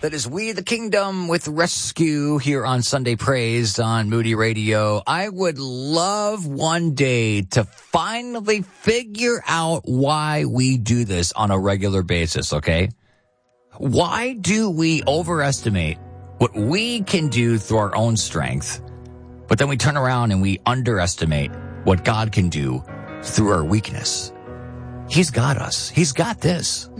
That is We the Kingdom with Rescue here on Sunday Praise on Moody Radio. I would love one day to finally figure out why we do this on a regular basis, okay? Why do we overestimate what we can do through our own strength, but then we turn around and we underestimate what God can do through our weakness? He's got us. He's got this.